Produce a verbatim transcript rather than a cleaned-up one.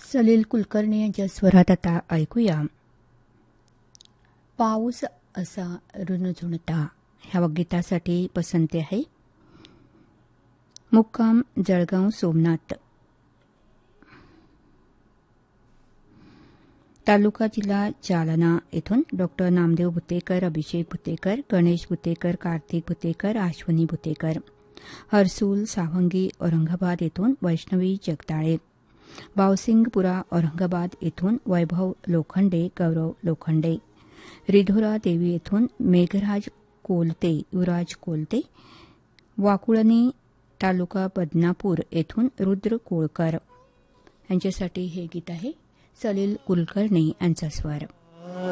सलील कुलकर्णी यांच्या स्वरात आता ऐकूया पाऊस असा रुणझुणता. ह्या गीतासाठी पसंती आहे. मुक्काम जळगाव सोमनाथ, तालुका जिल्हा जालना येथून डॉक्टर नामदेव भुतेकर, अभिषेक भुतेकर, गणेश भुतेकर, कार्तिक भुतेकर, अश्विनी भुतेकर. हरसूल सावंगी औरंगाबाद येथून वैष्णवी जगदाळे. बावसिंगपुरा औरंगाबाद येथून वैभव लोखंडे, गौरव लोखंडे. रिधोरा देवी येथून मेघराज कोलते, युवराज कोलते. वाकुळणी तालुका बदनापूर येथून रुद्र कोळकर. यांच्यासाठी हे गीत आहे. सलील कुलकर्णी यांचा स्वर.